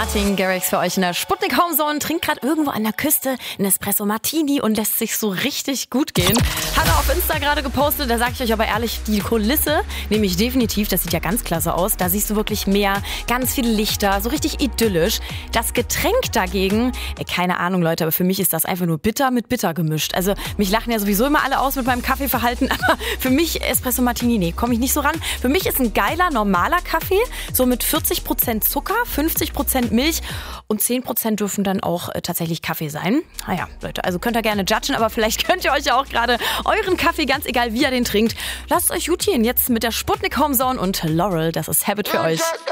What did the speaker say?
Martin Garrix für euch in der Sputnik Homezone. Trinkt gerade irgendwo an der Küste einen Espresso Martini und lässt sich so richtig gut gehen. Hat er auf Insta gerade gepostet, da sage ich euch aber ehrlich, die Kulisse nehme ich definitiv, das sieht ja ganz klasse aus. Da siehst du wirklich Meer, ganz viele Lichter, so richtig idyllisch. Das Getränk dagegen, keine Ahnung Leute, aber für mich ist das einfach nur bitter mit bitter gemischt. Also mich lachen ja sowieso immer alle aus mit meinem Kaffeeverhalten, aber für mich Espresso Martini, nee, komme ich nicht so ran. Für mich ist ein geiler, normaler Kaffee, so mit 40% Zucker, 50% Milch und 10% dürfen dann auch tatsächlich Kaffee sein. Naja, Leute, also könnt ihr gerne judgen, aber vielleicht könnt ihr euch ja auch gerade euren Kaffee, ganz egal wie ihr den trinkt, lasst euch gut gehen. Jetzt mit der Sputnik Homezone und Laurel, das ist Habit für euch.